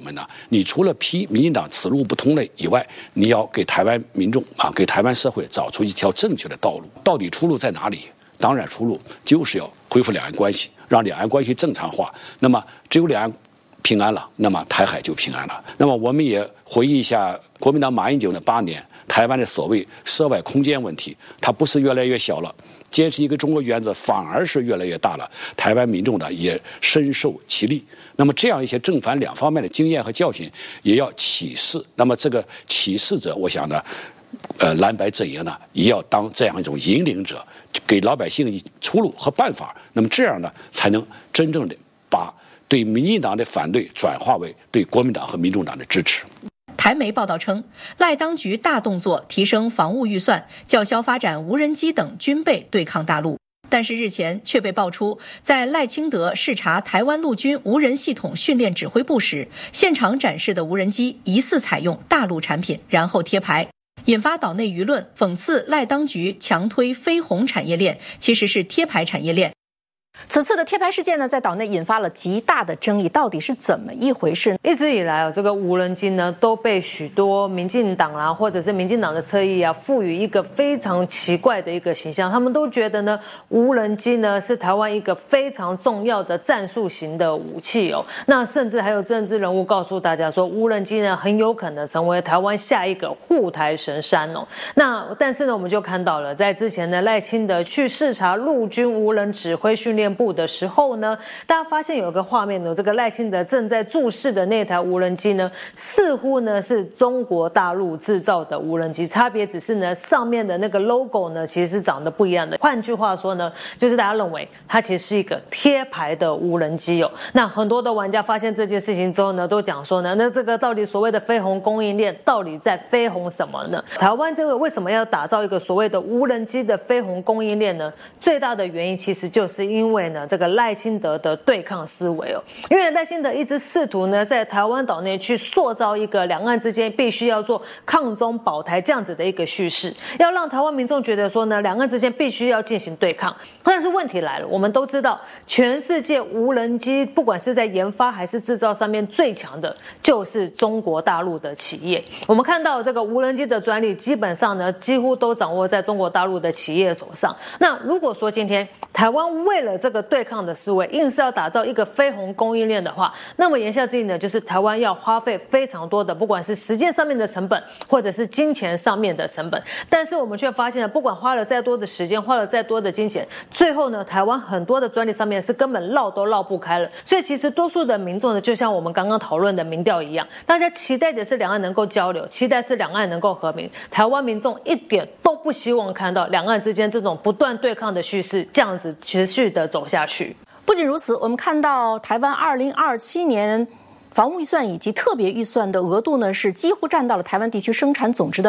们呢，你除了批民进党此路不通的以外，你要给台湾民众给台湾社会找出一条正确的道路。到底出路在哪里？当然，出路就是要恢复两岸关系，让两岸关系正常化。那么，只有两岸平安了，那么台海就平安了。那么，我们也回忆一下国民党马英九的8年，台湾的所谓涉外空间问题，它不是越来越小了，坚持一个中国原则反而是越来越大了。台湾民众呢也深受其利。那么，这样一些正反两方面的经验和教训，也要启示。那么，这个启示者，我想呢。蓝白阵营呢，也要当这样一种引领者，给老百姓出路和办法。那么这样呢，才能真正的把对民进党的反对转化为对国民党和民众党的支持。 台媒报道称，赖当局大动作提升防务预算，叫嚣发展无人机等军备对抗大陆。但是日前却被爆出，在赖清德视察台湾陆军无人系统训练指挥部时，现场展示的无人机疑似采用大陆产品，然后贴牌。引发岛内舆论讽刺赖当局强推非红产业链，其实是贴牌产业链。此次的贴牌事件呢，在岛内引发了极大的争议，到底是怎么一回事？ 一直以来这个无人机呢，都被许多民进党啊，或者是民进党的侧翼啊，赋予一个非常奇怪的一个形象。他们都觉得呢，无人机呢是台湾一个非常重要的战术型的武器哦。那甚至还有政治人物告诉大家说，无人机呢很有可能成为台湾下一个护台神山哦。那但是呢，我们就看到了，在之前呢，赖清德去视察陆军无人指挥训练部的时候呢，大家发现有个画面呢，这个赖清德正在注视的那台无人机呢，似乎呢是中国大陆制造的无人机，差别只是呢上面的那个 logo 呢其实是长得不一样的。换句话说呢，就是大家认为它其实是一个贴牌的无人机哦。那很多的玩家发现这件事情之后呢，都讲说呢，那这个到底所谓的非红供应链到底在非红什么呢？台湾这个为什么要打造一个所谓的无人机的非红供应链呢？最大的原因其实就是因为呢这个赖清德的对抗思维哦，因为赖清德一直试图呢在台湾岛内去塑造一个两岸之间必须要做抗中保台这样子的一个叙事，要让台湾民众觉得说呢，两岸之间必须要进行对抗。但是问题来了，我们都知道，全世界无人机不管是在研发还是制造上面最强的就是中国大陆的企业。我们看到这个无人机的专利基本上呢几乎都掌握在中国大陆的企业手上。那如果说今天台湾为了这个对抗的思维硬是要打造一个非红供应链的话，那么言下之意呢，就是台湾要花费非常多的不管是时间上面的成本或者是金钱上面的成本。但是我们却发现了，不管花了再多的时间，花了再多的金钱，最后呢台湾很多的专利上面是根本绕都绕不开了。所以其实多数的民众呢，就像我们刚刚讨论的民调一样，大家期待的是两岸能够交流，期待是两岸能够和平。台湾民众一点都不希望看到两岸之间这种不断对抗的叙事这样子持续的走下去。 不仅如此，我们看到台湾2027年防务预算以及特别预算的额度呢，是几乎占到了台湾地区生产总值的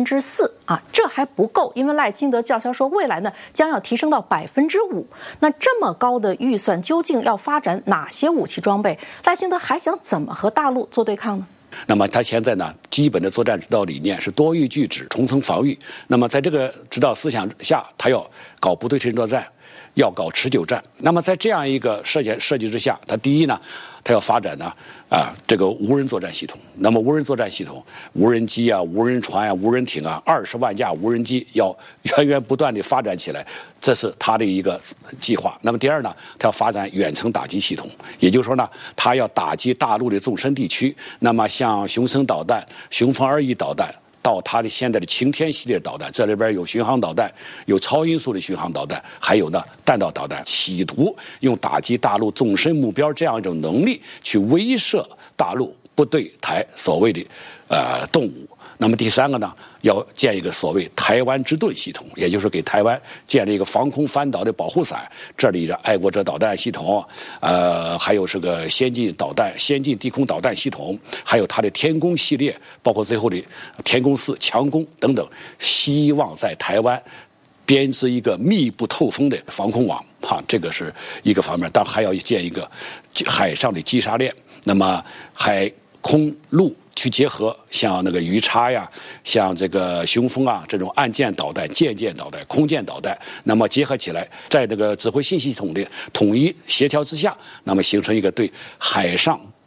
4%啊，这还不够，因为赖清德叫嚣说未来呢将要提升到5%。那这么高的预算，究竟要发展哪些武器装备？赖清德还想怎么和大陆做对抗呢？ 那么他现在呢，基本的作战指导理念是多域拒止、重层防御。那么在这个指导思想下，他要搞部队阵作战，要搞持久战。那么在这样一个设计之下，他第一呢，他要发展呢这个无人作战系统。那么无人作战系统，无人机啊、无人船啊、无人艇啊，20万架无人机要源源不断地发展起来，这是他的一个计划。那么第二呢，他要发展远程打击系统，也就是说呢，他要打击大陆的纵深地区。那么像雄升导弹、雄风2.1导弹，到它的现在的擎天系列导弹，这里边有巡航导弹，有超音速的巡航导弹，还有呢弹道导弹，企图用打击大陆纵深目标这样一种能力去威慑大陆不对台所谓的动武。那么第三个呢，要建一个所谓台湾之盾系统，也就是给台湾建立一个防空反导的保护伞，这里的爱国者导弹系统，还有是个先进地空导弹系统，还有它的天宫系列，包括最后的天宫4强攻等等，希望在台湾编织一个密不透风的防空网这个是一个方面。但还要建一个海上的击杀链，那么海空陆去结合，像那个鱼叉呀，像这个雄风啊，这种岸舰导弹、舰导弹、空舰导弹，那么结合起来，在这个指挥信息系统的统一协调之下，那么形成一个对海上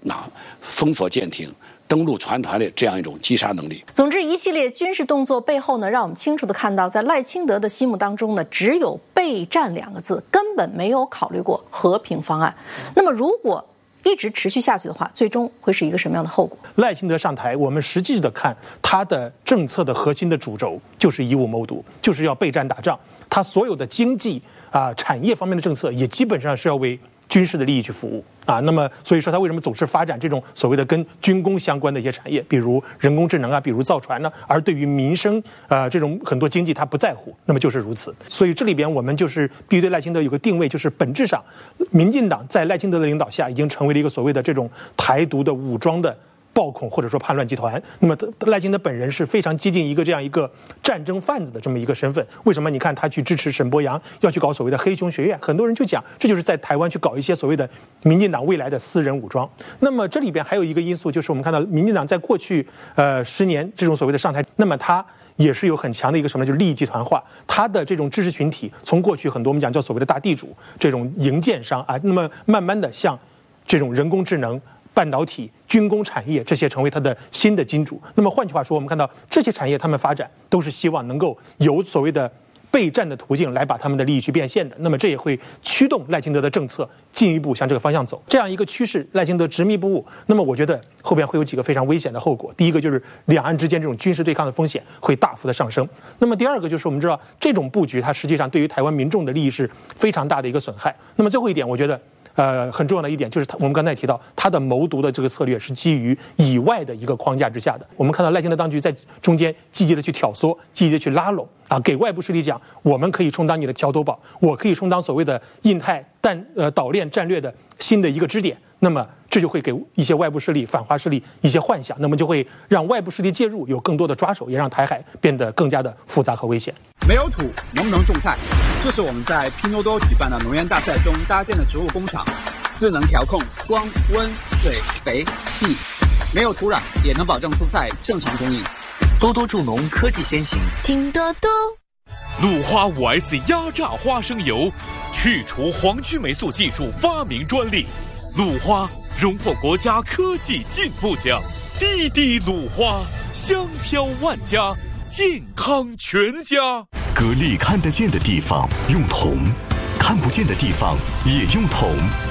封锁舰艇、登陆船团的这样一种击杀能力。 总之，一系列军事动作背后呢，让我们清楚地看到，在赖清德的心目当中呢，只有备战2个字，根本没有考虑过和平方案。那么，如果一直持续下去的话，最终会是一个什么样的后果？ 赖清德上台，我们实际的看他的政策的核心的主轴就是以武谋独，就是要备战打仗。他所有的经济产业方面的政策也基本上是要为军事的利益去服务那么所以说他为什么总是发展这种所谓的跟军工相关的一些产业，比如人工智能比如造船呢？而对于民生这种很多经济他不在乎，那么就是如此。所以这里边我们就是必须对赖清德有个定位，就是本质上，民进党在赖清德的领导下已经成为了一个所谓的这种台独的武装的暴恐或者说叛乱集团。那么赖清德本人是非常接近这样一个战争贩子的这么一个身份。为什么你看他去支持沈伯洋，要去搞所谓的黑熊学院？很多人就讲，这就是在台湾去搞一些所谓的民进党未来的私人武装。那么这里边还有一个因素，就是我们看到民进党在过去10年这种所谓的上台，那么他也是有很强的一个什么，就是利益集团化。他的这种知识群体，从过去很多我们讲叫所谓的大地主这种营建商那么慢慢的像这种人工智能、半导体、军工产业这些成为它的新的金主。那么换句话说，我们看到这些产业他们发展都是希望能够有所谓的备战的途径来把他们的利益去变现的。那么这也会驱动赖清德的政策进一步向这个方向走。这样一个趋势，赖清德执迷不悟，那么我觉得后边会有几个非常危险的后果。第一个就是两岸之间这种军事对抗的风险会大幅的上升。那么第二个就是我们知道这种布局它实际上对于台湾民众的利益是非常大的一个损害。那么最后一点，我觉得很重要的一点就是我们刚才提到他的谋独的这个策略是基于以外的一个框架之下的。我们看到赖清德当局在中间积极的去挑唆，积极的去拉拢给外部势力讲，我们可以充当你的桥头堡，我可以充当所谓的印太岛链战略的新的一个支点。那么这就会给一些外部势力、反华势力一些幻想，那么就会让外部势力介入，有更多的抓手，也让台海变得更加的复杂和危险。 没有土能不能种菜？这是我们在拼多多举办的农园大赛中搭建的植物工厂，智能调控光、温、水、肥、气，没有土壤也能保证蔬菜正常供应。 多多助农，科技先行， 拼多多。 鲁花5S 压榨花生油，去除黄曲霉素技术发明专利。鲁花荣获国家科技进步奖，滴滴鲁花，香飘万家，健康全家。 格力看得见的地方用铜，看不见的地方也用铜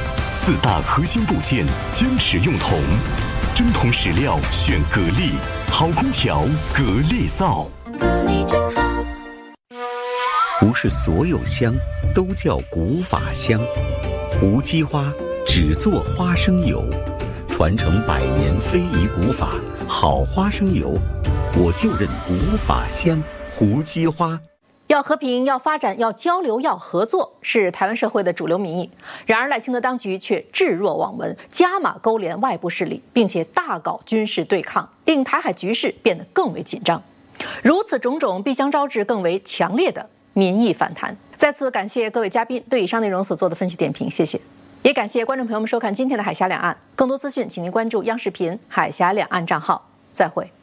，4大核心部件坚持用铜，真铜实料选格力，好空调格力造。 格力真好。 不是所有香都叫古法香，无机花只做花生油，传承100年非遗古法，好花生油，我就认古法香，胡姬花。 要和平，要发展，要交流，要合作，是台湾社会的主流民意。然而赖清德当局却置若罔闻，加码勾连外部势力，并且大搞军事对抗，令台海局势变得更为紧张。如此种种必将招致更为强烈的民意反弹。再次感谢各位嘉宾对以上内容所做的分析点评，谢谢。也感谢观众朋友们收看今天的海峡两岸，更多资讯请您关注央视频海峡两岸账号。再会。